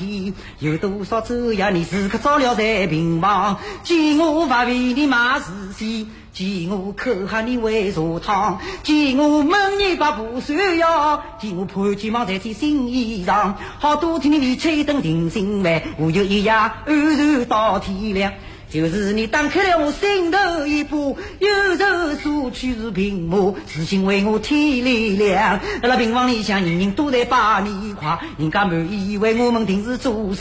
天，有多少昼夜你时刻照料在病房，见我不为你买事先，见我口喊你为茶汤，见我问你把不算药，见我盘鸡毛在件新衣裳，好多天你为吹灯定心丸，我有一夜安然到天亮。就是你打开了我心头一把，有愁索取是平马，痴心为我添力量。那病房里向人人都在把你夸，人家满以为我们定是做